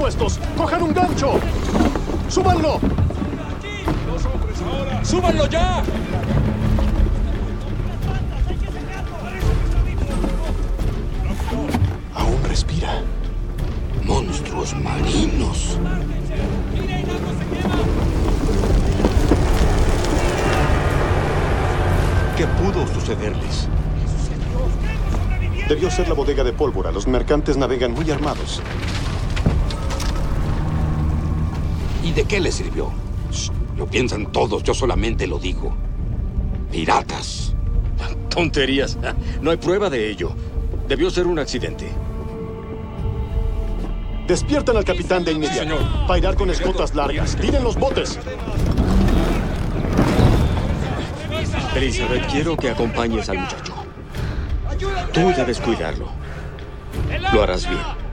puestos! ¡Cojan un gancho! ¡Súbanlo! ¡Súbanlo ya! Aún respira. Monstruos marinos. ¿Qué pudo sucederles? Debió ser la bodega de pólvora. Los mercantes navegan muy armados. ¿Y de qué les sirvió? Shh, lo piensan todos, yo solamente lo digo. ¡Piratas! Tonterías. No hay prueba de ello. Debió ser un accidente. Despiertan al capitán de inmediato. señor. Pairar con escotas largas. ¡Tiren los botes! Elizabeth, quiero que acompañes al muchacho. Tú debes cuidarlo. Lo harás bien.